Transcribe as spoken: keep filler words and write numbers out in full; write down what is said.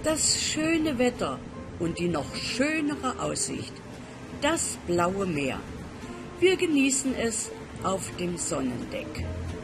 Das schöne Wetter und die noch schönere Aussicht, das blaue Meer. Wir genießen es auf dem Sonnendeck.